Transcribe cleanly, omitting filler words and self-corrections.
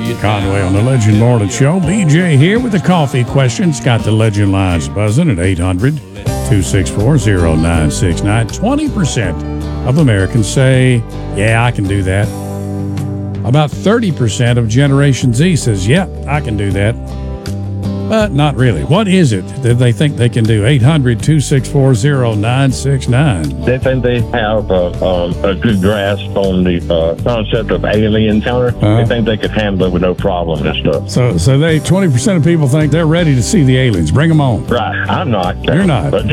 Conway on the Legend Morning Show. BJ here with the coffee questions. Got the Legend lines buzzing at 800-264-0969. 20% of Americans say, yeah, I can do that. About 30% of Generation Z says, yeah, I can do that. But not really. What is it that they think they can do? 800-264-0969. They think they have a good grasp on the concept of alien encounter. They think they could handle it with no problem and stuff. So they 20% of people think they're ready to see the aliens. Bring them on. Right. I'm not. You're not. But